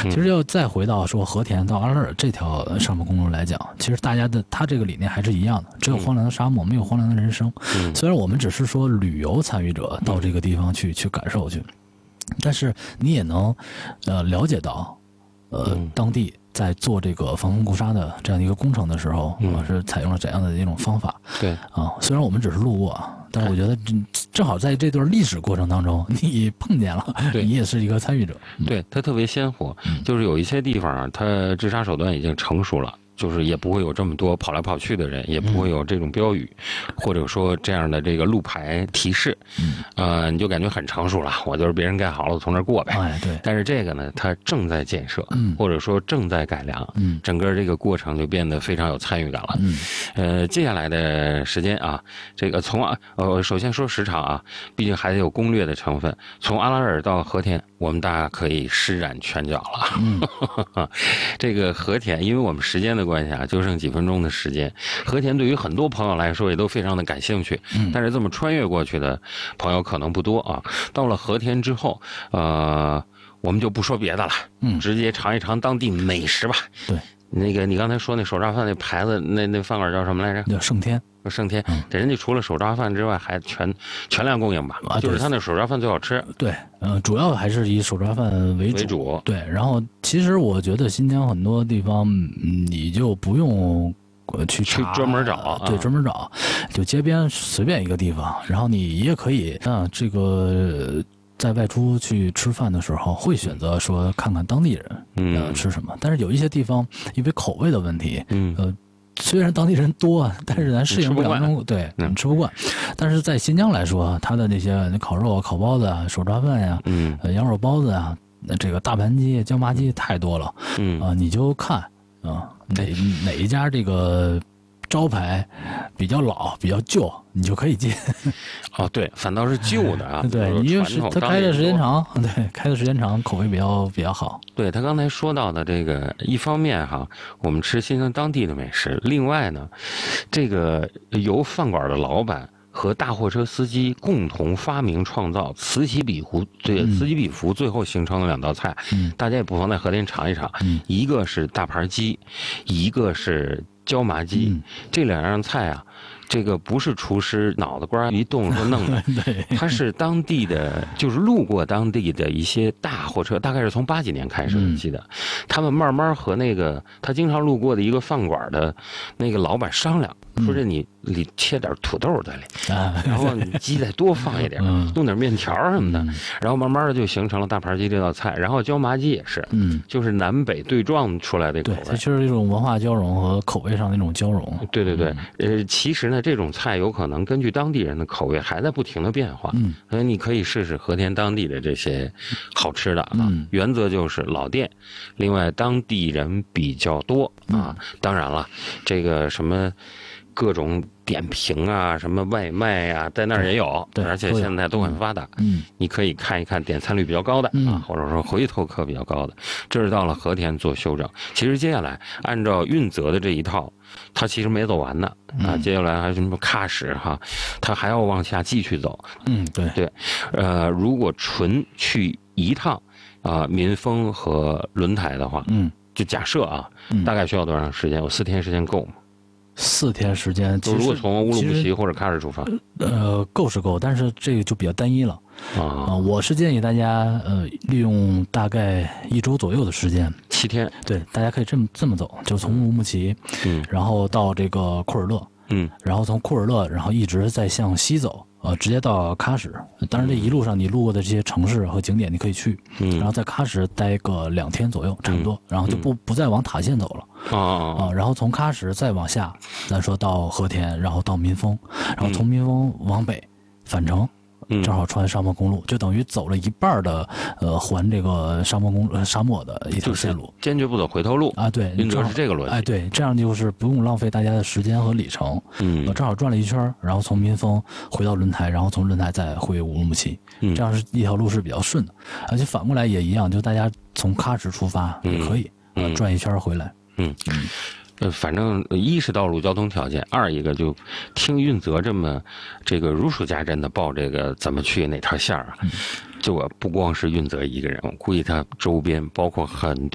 其实要再回到说和田到阿拉尔这条沙漠公路来讲，其实大家的他这个理念还是一样的，只有荒凉的沙漠，没有荒凉的人生。虽然我们只是说旅游参与者到这个地方去感受去，但是你也能了解到当地在做这个防风固沙的这样一个工程的时候，是采用了怎样的一种方法？ 对啊，虽然我们只是路过啊，但是我觉得正好在这段历史过程当中，你碰见了，你也是一个参与者。 对，它特别鲜活，就是有一些地方啊，它治沙手段已经成熟了。就是也不会有这么多跑来跑去的人，也不会有这种标语，或者说这样的这个路牌提示，你就感觉很成熟了。我就是别人盖好了，从这儿过呗。 哎，对。 但是这个呢，它正在建设，或者说正在改良，整个这个过程就变得非常有参与感了。接下来的时间啊，这个首先说时长啊，毕竟还得有攻略的成分。从阿拉尔到和田，我们大家可以施展拳脚了。这个和田，因为我们时间的关系啊，就剩几分钟的时间。和田对于很多朋友来说也都非常的感兴趣，但是这么穿越过去的朋友可能不多啊。到了和田之后，我们就不说别的了，直接尝一尝当地美食吧。 对， 那个你刚才说那手抓饭那牌子，那饭馆叫什么来着？ 叫盛天。 盛天，这人家除了手抓饭之外，还全量供应吧？就是他那手抓饭最好吃。 对，主要还是以手抓饭为主。对，然后其实我觉得新疆很多地方，你就不用去专门找， 对，专门找，就街边随便一个地方，然后你也可以这个在外出去吃饭的时候，会选择说看看当地人吃什么，但是有一些地方因为口味的问题，虽然当地人多，但是咱适应不了中，对，吃不惯。但是在新疆来说，它的那些烤肉啊、烤包子啊、手抓饭呀、羊肉包子啊，这个大盘鸡、椒麻鸡太多了，你就看哪一家这个招牌比较老、比较旧，你就可以进。 对，反倒是旧的啊。 对，因为它开的时间长，对，开的时间长，口味比较好。 对，他刚才说到的这个，一方面哈，我们吃新疆当地的美食；另外呢，这个由饭馆的老板和大货车司机共同发明创造，此起彼伏，最后形成了两道菜。大家也不妨在和田尝一尝。一个是大盘鸡，一个是椒麻鸡，这两样菜啊，这个不是厨师脑子瓜一动说弄的，它是当地的，就是路过当地的一些大货车，大概是从80几年开始，我记得，他们慢慢和那个他经常路过的一个饭馆的那个老板商量，说这你切点土豆在里，然后你鸡再多放一点，弄点面条什么的，然后慢慢的就形成了大盘鸡这道菜，然后椒麻鸡也是，就是南北对撞出来的口味， 对，就是一种文化交融和口味上的一种交融。 对，其实呢，这种菜有可能根据当地人的口味还在不停的变化，所以你可以试试和田当地的这些好吃的啊。原则就是老店，另外当地人比较多啊。当然了，这个什么各种点评啊，什么外卖啊，在那儿也有，而且现在都很发达。你可以看一看点餐率比较高的啊，或者说回头客比较高的。这是到了和田做修整。其实接下来按照运泽的这一套，它其实没走完呢啊，接下来还有什么喀什哈，它还要往下继续走。对，如果纯去一趟民丰和轮台的话，就假设啊，大概需要多长时间？有4天时间够吗 ？4天时间， 如果从乌鲁木齐或者喀什出发， 够是够，但是这个就比较单一了我是建议大家利用大概1周左右的时间 ，7天， 对，大家可以这么走，就从乌鲁木齐，然后到这个库尔勒，然后从库尔勒，然后一直再向西走。直接到喀什，当然这一路上你路过的这些城市和景点你可以去，然后在喀什待个2天左右，差不多，然后就不再往塔县走了，然后从喀什再往下，咱说到和田，然后到民丰，然后从民丰往北返程，正好穿沙漠公路，就等于走了一半的环这个沙漠的一条线路， 坚决不走回头路啊。对， 运泽是这个逻辑。 对，这样就是不用浪费大家的时间和里程。正好转了一圈，然后从民丰回到轮台，然后从轮台再回乌鲁木齐，这样是一条路是比较顺的。而且反过来也一样，就大家从喀什出发也可以，转一圈回来。 反正一是道路交通条件，二一个就听运泽这么这个如数家珍的报这个怎么去哪条线啊，就不光是运泽一个人，我估计他周边包括很多